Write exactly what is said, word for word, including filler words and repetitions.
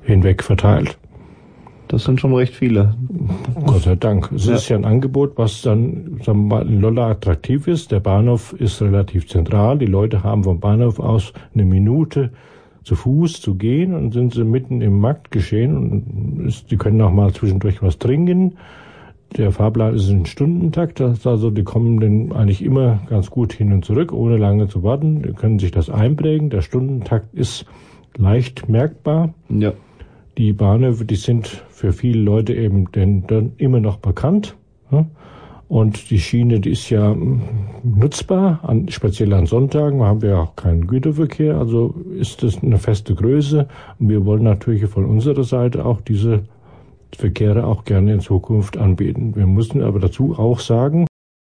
hinweg verteilt. Das sind schon recht viele. Gott sei Dank. Es Ja. ist ja ein Angebot, was dann, sagen wir mal, in Lolla attraktiv ist. Der Bahnhof ist relativ zentral. Die Leute haben vom Bahnhof aus eine Minute zu Fuß zu gehen und sind sie mitten im Marktgeschehen. Und ist, die können auch mal zwischendurch was trinken. Der Fahrplan ist ein Stundentakt. Das heißt also, die kommen dann eigentlich immer ganz gut hin und zurück, ohne lange zu warten. Die können sich das einprägen. Der Stundentakt ist leicht merkbar. Ja. Die Bahnhöfe, die sind für viele Leute eben denn dann immer noch bekannt. Ja? Und die Schiene, die ist ja nutzbar, an, speziell an Sonntagen haben wir auch keinen Güterverkehr, also ist das eine feste Größe. Und wir wollen natürlich von unserer Seite auch diese Verkehre auch gerne in Zukunft anbieten. Wir müssen aber dazu auch sagen,